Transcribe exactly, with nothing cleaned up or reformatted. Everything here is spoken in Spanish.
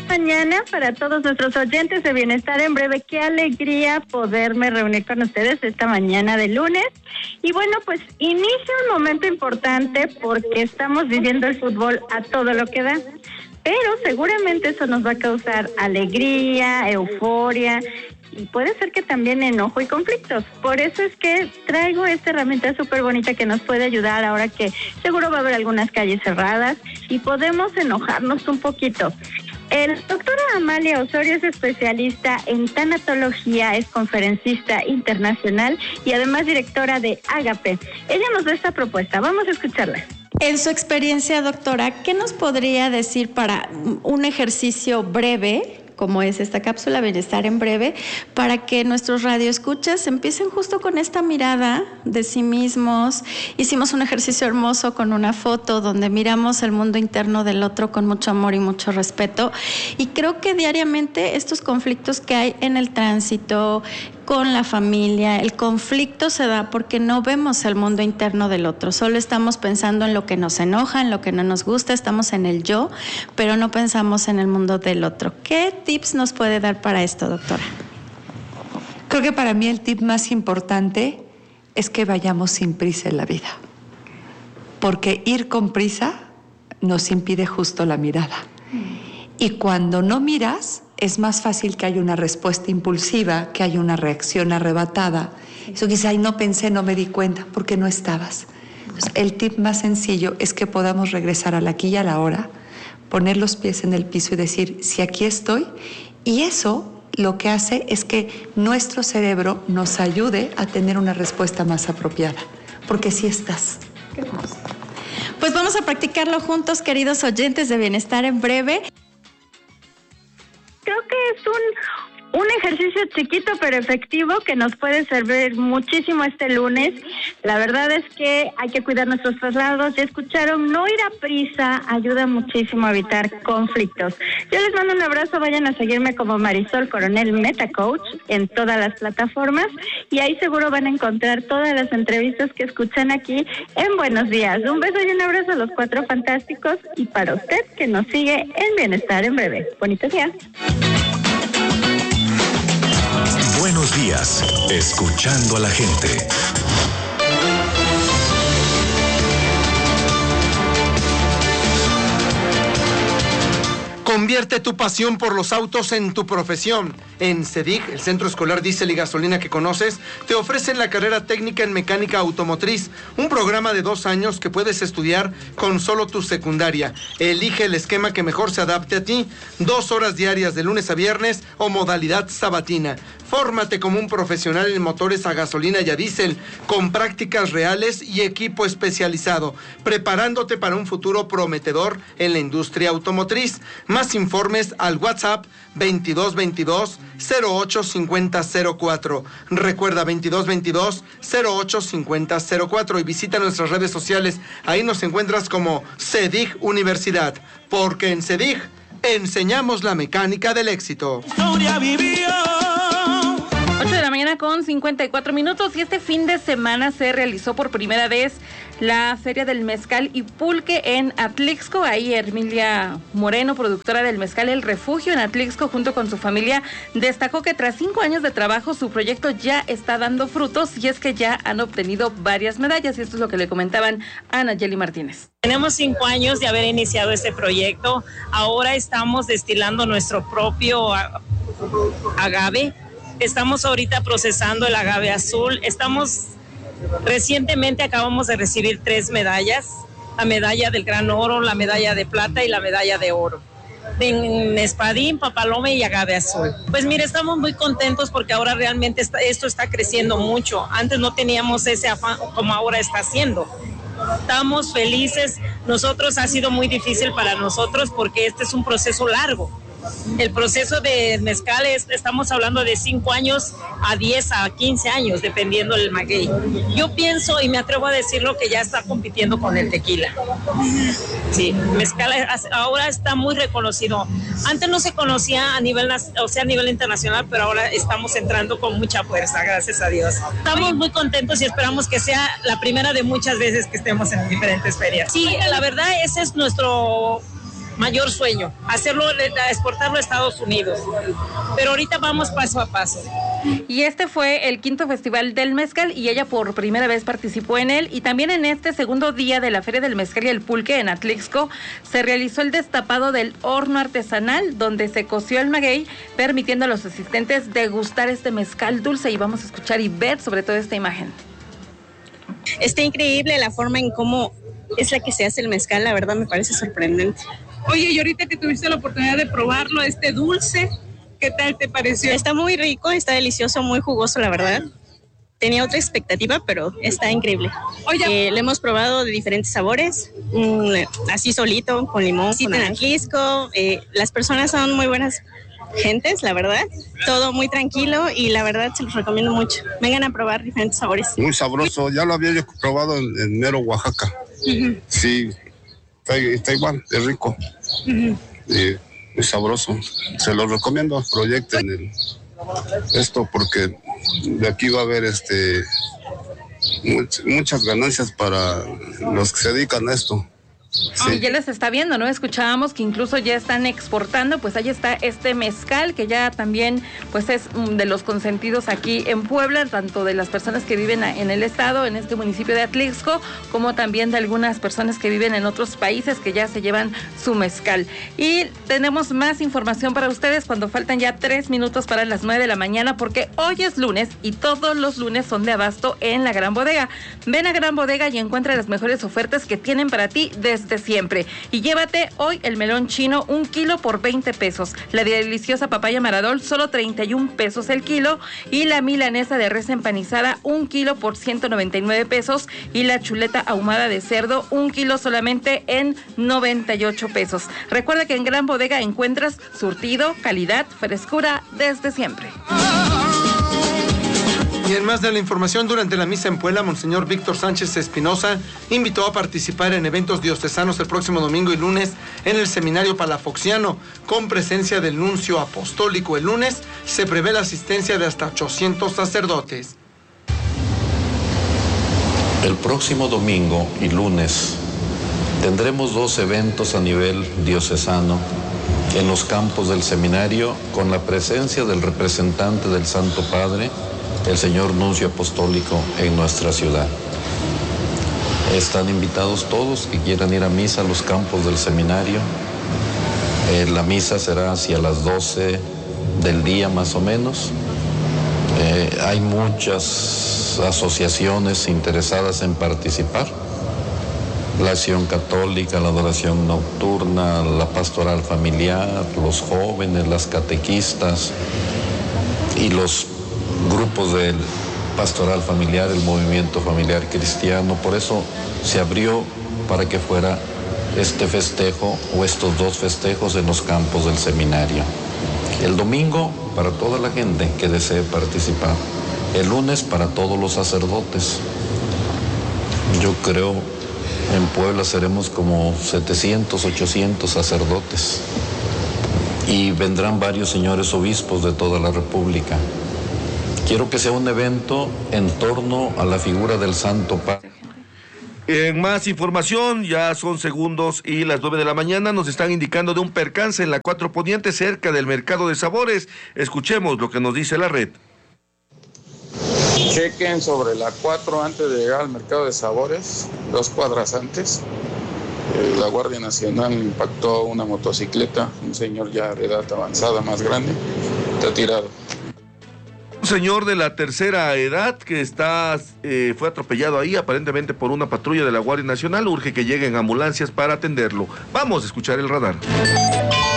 mañana para todos nuestros oyentes de Bienestar en Breve. Qué alegría poderme reunir con ustedes esta mañana de lunes. Y bueno, pues inicia un momento importante porque estamos viviendo el fútbol a todo lo que da. Pero seguramente eso nos va a causar alegría, euforia y puede ser que también enojo y conflictos. Por eso es que traigo esta herramienta súper bonita que nos puede ayudar ahora que seguro va a haber algunas calles cerradas y podemos enojarnos un poquito. El doctora Amalia Osorio es especialista en tanatología, es conferencista internacional y además directora de Ágape. Ella nos da esta propuesta, vamos a escucharla. En su experiencia, doctora, ¿qué nos podría decir para un ejercicio breve, como es esta cápsula Bienestar en Breve, para que nuestros radioescuchas empiecen justo con esta mirada de sí mismos? Hicimos un ejercicio hermoso con una foto donde miramos el mundo interno del otro con mucho amor y mucho respeto, y creo que diariamente estos conflictos que hay en el tránsito, con la familia, el conflicto se da porque no vemos el mundo interno del otro, solo estamos pensando en lo que nos enoja, en lo que no nos gusta, estamos en el yo, pero no pensamos en el mundo del otro. ¿Qué tips nos puede dar para esto, doctora? Creo que para mí el tip más importante es que vayamos sin prisa en la vida, porque ir con prisa nos impide justo la mirada. Y cuando no miras, es más fácil que haya una respuesta impulsiva, que haya una reacción arrebatada. Eso que dice, ay, no pensé, no me di cuenta, porque no estabas. Entonces, el tip más sencillo es que podamos regresar al aquí y a la hora, poner los pies en el piso y decir, si aquí estoy, y eso lo que hace es que nuestro cerebro nos ayude a tener una respuesta más apropiada, porque sí estás. Qué hermoso. Pues vamos a practicarlo juntos, queridos oyentes de Bienestar en Breve. Creo que es un, un ejercicio chiquito pero efectivo que nos puede servir muchísimo este lunes. La verdad es que hay que cuidar nuestros traslados. Ya escucharon, no ir a prisa ayuda muchísimo a evitar conflictos. Yo les mando un abrazo, vayan a seguirme como Marisol Coronel Metacoach en todas las plataformas y ahí seguro van a encontrar todas las entrevistas que escuchan aquí en Buenos Días. Un beso y un abrazo a los cuatro fantásticos y para usted que nos sigue en Bienestar en Breve. Bonitos días. Buenos días, escuchando a la gente. Convierte tu pasión por los autos en tu profesión. En CEDIG, el Centro Escolar Diésel y Gasolina que conoces, te ofrecen la carrera técnica en mecánica automotriz, un programa de dos años que puedes estudiar con solo tu secundaria. Elige el esquema que mejor se adapte a ti, dos horas diarias de lunes a viernes o modalidad sabatina. Fórmate como un profesional en motores a gasolina y a diésel, con prácticas reales y equipo especializado, preparándote para un futuro prometedor en la industria automotriz. Más informes al WhatsApp veintidós veintidós cero ocho cincuenta cero cuatro. Recuerda veintidós veintidós cero ocho cincuenta cero cuatro y visita nuestras redes sociales. Ahí nos encuentras como CEDIG Universidad, porque en CEDIG enseñamos la mecánica del éxito. ocho de la mañana con cincuenta y cuatro minutos y este fin de semana se realizó por primera vez la Feria del Mezcal y Pulque en Atlixco. Ahí Hermilia Moreno, productora del Mezcal El Refugio en Atlixco, junto con su familia, destacó que tras cinco años de trabajo su proyecto ya está dando frutos y es que ya han obtenido varias medallas y esto es lo que le comentaban a Nayeli Martínez. Tenemos cinco años de haber iniciado este proyecto. Ahora estamos destilando nuestro propio agave. Estamos ahorita procesando el agave azul. Estamos, recientemente acabamos de recibir tres medallas, la medalla del gran oro, la medalla de plata y la medalla de oro, en espadín, papalome y agave azul. Pues mire, estamos muy contentos porque ahora realmente está, esto está creciendo mucho. Antes no teníamos ese afán como ahora está haciendo. Estamos felices. Nosotros ha sido muy difícil para nosotros porque este es un proceso largo. El proceso de mezcal es, estamos hablando de cinco años a diez a quince años, dependiendo del maguey. Yo pienso y me atrevo a decirlo que ya está compitiendo con el tequila. Sí, mezcal ahora está muy reconocido. Antes no se conocía a nivel, o sea, a nivel internacional, pero ahora estamos entrando con mucha fuerza, gracias a Dios. Estamos muy contentos y esperamos que sea la primera de muchas veces que estemos en diferentes ferias. Sí, la verdad ese es nuestro mayor sueño, hacerlo, exportarlo a Estados Unidos. Pero ahorita vamos paso a paso. Y este fue el quinto Festival del Mezcal y ella por primera vez participó en él. Y también en este segundo día de la Feria del Mezcal y el Pulque en Atlixco se realizó el destapado del horno artesanal donde se coció el maguey, permitiendo a los asistentes degustar este mezcal dulce. Y vamos a escuchar y ver sobre todo esta imagen. Está increíble la forma en cómo es la que se hace el mezcal, la verdad me parece sorprendente. Oye, y ahorita que tuviste la oportunidad de probarlo, este dulce, ¿qué tal te pareció? Está muy rico, está delicioso, muy jugoso, la verdad. Tenía otra expectativa, pero está increíble. Oye, eh, lo hemos probado de diferentes sabores, mmm, así solito, con limón, sí, con Atlixco. Eh, las personas son muy buenas gentes, la verdad. Todo muy tranquilo y la verdad se los recomiendo mucho. Vengan a probar diferentes sabores. Muy sabroso, ya lo había yo probado en, en Mero, Oaxaca. Uh-huh. Sí, está, está igual, es rico. Uh-huh. Y es sabroso. Se lo recomiendo, proyecten el, esto porque de aquí va a haber este much, muchas ganancias para los que se dedican a esto. Sí. Y ya les está viendo, ¿no? Escuchábamos que incluso ya están exportando, pues ahí está este mezcal que ya también pues es de los consentidos aquí en Puebla, tanto de las personas que viven en el estado, en este municipio de Atlixco, como también de algunas personas que viven en otros países que ya se llevan su mezcal. Y tenemos más información para ustedes cuando faltan ya tres minutos para las nueve de la mañana, porque hoy es lunes y todos los lunes son de abasto en la Gran Bodega. Ven a Gran Bodega y encuentra las mejores ofertas que tienen para ti desde de siempre. Y llévate hoy el melón chino, un kilo por veinte pesos. La deliciosa papaya maradol, solo treinta y un pesos el kilo. Y la milanesa de res empanizada, un kilo por ciento noventa y nueve pesos. Y la chuleta ahumada de cerdo, un kilo solamente en noventa y ocho pesos. Recuerda que en Gran Bodega encuentras surtido, calidad, frescura desde siempre. Y en más de la información, durante la misa en Puebla, Monseñor Víctor Sánchez Espinosa invitó a participar en eventos diocesanos el próximo domingo y lunes en el Seminario Palafoxiano, con presencia del nuncio apostólico. El lunes se prevé la asistencia de hasta ochocientos sacerdotes. El próximo domingo y lunes tendremos dos eventos a nivel diocesano en los campos del seminario, con la presencia del representante del Santo Padre, el señor nuncio apostólico en nuestra ciudad. Están invitados todos que quieran ir a misa a los campos del seminario. Eh, la misa será hacia las doce del día más o menos. Eh, hay muchas asociaciones interesadas en participar. La Acción Católica, la Adoración Nocturna, la Pastoral Familiar, los jóvenes, las catequistas y los grupos del Pastoral Familiar, el Movimiento Familiar Cristiano. Por eso se abrió para que fuera este festejo o estos dos festejos en los campos del seminario. El domingo para toda la gente que desee participar. El lunes para todos los sacerdotes. Yo creo en Puebla seremos como setecientos, ochocientos sacerdotes. Y vendrán varios señores obispos de toda la República. Quiero que sea un evento en torno a la figura del Santo Padre. En más información, ya son segundos y las nueve de la mañana, nos están indicando de un percance en la cuatro Poniente cerca del Mercado de Sabores. Escuchemos lo que nos dice la red. Chequen sobre la cuatro antes de llegar al Mercado de Sabores, dos cuadras antes. Eh, la Guardia Nacional impactó una motocicleta, un señor ya de edad avanzada, más grande, está tirado. Un señor de la tercera edad que está eh, fue atropellado ahí aparentemente por una patrulla de la Guardia Nacional. Urge que lleguen ambulancias para atenderlo. Vamos a escuchar el radar.